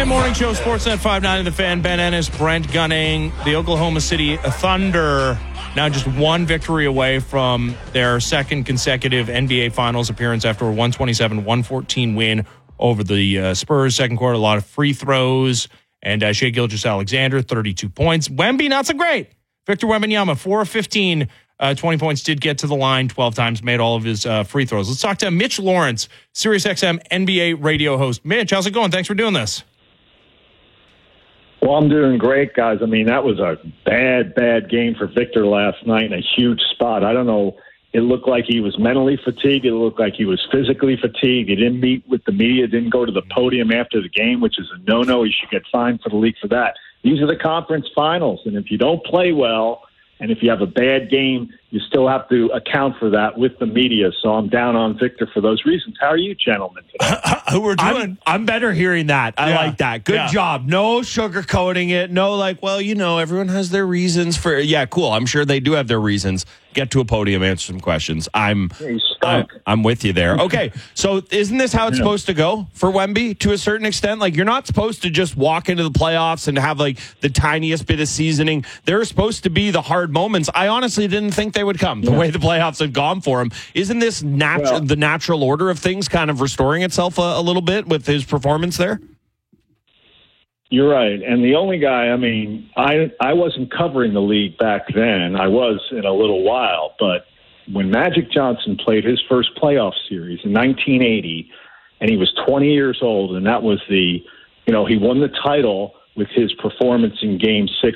Morning Show, Sportsnet 590, The Fan, Ben Ennis, Brent Gunning. The Oklahoma City Thunder now just one victory away from their second consecutive NBA Finals appearance after a 127-114 win over the Spurs. Second quarter, a lot of free throws. And Shai Gilgeous-Alexander, 32 points. Wemby, not so great. Victor Wembanyama, 4 of 15, 20 points, did get to the line 12 times, made all of his free throws. Let's talk to Mitch Lawrence, SiriusXM NBA radio host. Mitch, how's it going? Thanks for doing this. Well, I'm doing great, guys. I mean, that was a bad game for Victor last night in a huge spot. I don't know. It looked like he was mentally fatigued. It looked like he was physically fatigued. He didn't meet with the media, didn't go to the podium after the game, which is a no-no. He should get fined for the league for that. These are the conference finals, and if you don't play well and if you have a bad game, you still have to account for that with the media. So I'm down on Victor for those reasons. How are you, gentlemen, today? We're doing. I'm better hearing that. I like that. Good job. No sugarcoating it. No, like, well, you know, everyone has their reasons for. Yeah, cool. I'm sure they do have their reasons. Get to a podium, answer some questions. I'm with you there. Okay, so isn't this how it's supposed to go for Wemby to a certain extent? Like, you're not supposed to just walk into the playoffs and have like the tiniest bit of seasoning. There are supposed to be the hard moments. I honestly didn't think they would come the way the playoffs have gone for him. Isn't this the natural order of things kind of restoring itself a little bit with his performance there? You're right. And the only guy, I mean, I wasn't covering the league back then. I was in a little while. But when Magic Johnson played his first playoff series in 1980, and he was 20 years old, and that was he won the title with his performance in Game 6